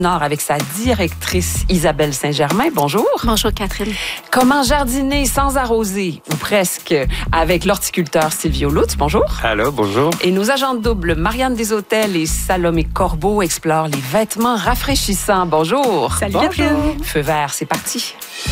Nord avec sa directrice Isabelle Saint-Germain. Bonjour. Bonjour Catherine. Comment jardiner sans arroser, ou presque, avec l'horticulteur Silvio Lutz. Bonjour. Allô, bonjour. Et nos agents doubles, Marianne Deshôtels et Salomé Corbeau, explorent les vêtements rafraîchissants. Bonjour. Salut Bonjour. Catherine. Feu vert, c'est parti.